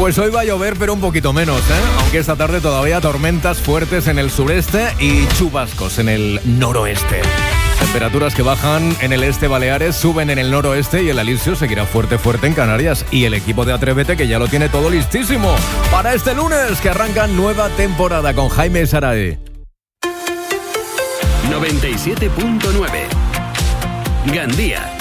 Pues hoy va a llover, pero un poquito menos, aunque esta tarde todavía tormentas fuertes en el sureste y chubascos en el noroeste. Temperaturas que bajan en el este Baleares, suben en el noroeste y el alisio seguirá fuerte en Canarias. Y el equipo de Atrévete que ya lo tiene todo listísimo para este lunes, que arranca nueva temporada con Jaime Sarae. 97.9 Gandía.